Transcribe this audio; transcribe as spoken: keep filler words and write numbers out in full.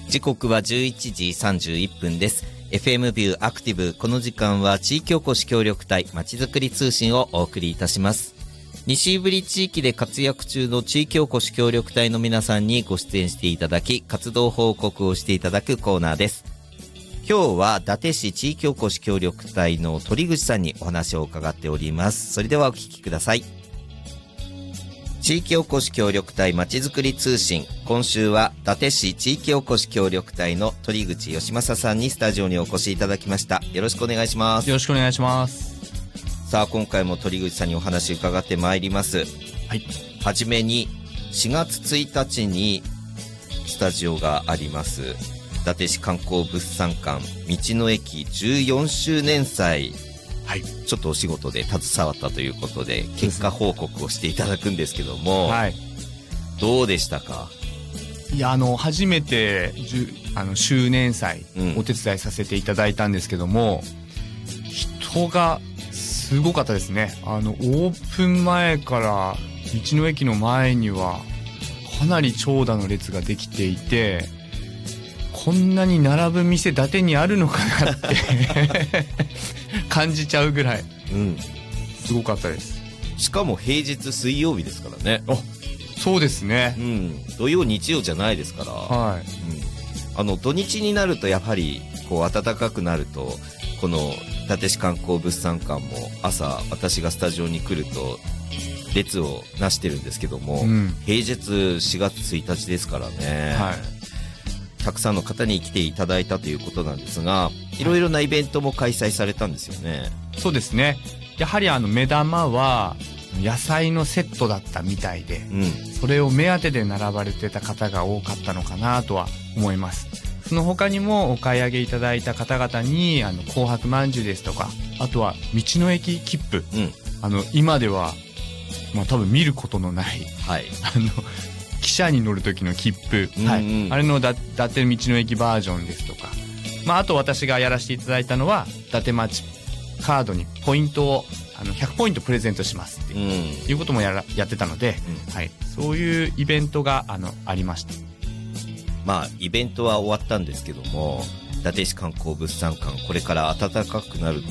時刻はじゅういちじさんじゅういっぷんです。 エフエム ビューアクティブ、この時間は地域おこし協力隊まちづくり通信をお送りいたします。西胆振地域で活躍中の地域おこし協力隊の皆さんにご出演していただき、活動報告をしていただくコーナーです。今日は伊達市地域おこし協力隊の鳥口さんにお話を伺っております。それではお聞きください。地域おこし協力隊まちづくり通信、今週は伊達市地域おこし協力隊の鳥口義正さんにスタジオにお越しいただきました。よろしくお願いします。 よろしくお願いします。 さあ、今回も鳥口さんにお話伺ってまいります。 はい。 はじめにしがつついたちにスタジオがあります伊達市観光物産館道の駅じゅうよんしゅうねん祭、はい、ちょっとお仕事で携わったということで結果報告をしていただくんですけども、はい、どうでしたか？ いや、あの初めてあの周年祭お手伝いさせていただいたんですけども、うん、人がすごかったですね。あのオープン前から道の駅の前にはかなり長蛇の列ができていて、こんなに並ぶ店伊達にあるのかなって感じちゃうぐらい、うん、すごかったです。 しかも平日水曜日ですからね。 あ、そうですね、 うん、土曜日曜じゃないですから、はい、うん、あの土日になるとやはりこう暖かくなると、この伊達市観光物産館も朝私がスタジオに来ると列をなしてるんですけども、うん、平日しがつついたちですからね、はい、たくさんの方に来ていただいたということなんですが、いろいろなイベントも開催されたんですよね。はい、 そうですね。やはりあの目玉は野菜のセットだったみたいで、うん、それを目当てで並ばれてた方が多かったのかなとは思います。その他にもお買い上げいただいた方々にあの紅白まんじゅうですとか、あとは道の駅切符、うん、あの今では、まあ、多分見ることのない、はい、あの汽車に乗る時の切符、うんうん、はい、あれのだ伊達道の駅バージョンですとか、まあ、あと私がやらせていただいたのは伊達町カードにポイントをあのひゃくポイントプレゼントしますっていう、うん、いうこともやらやってたので、うん、はい、そういうイベントがあのありました。 まあイベントは終わったんですけども、伊達市観光物産館、これから暖かくなる